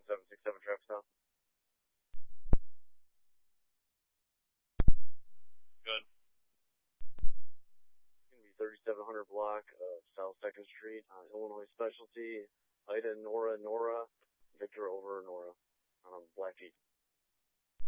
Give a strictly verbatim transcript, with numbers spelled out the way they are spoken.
seven six seven traffic stop. Good. It's going to be thirty-seven hundred block of South second Street, uh, Illinois Specialty, Ida Nora Nora, Victor over Nora, on a black Jeep.